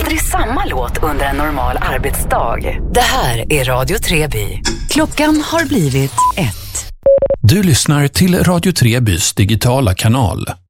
aldrig samma låt under en normal arbetsdag. Det här är Radio Treby. Klockan har blivit 1. Du lyssnar till Radio Trebys digitala kanal.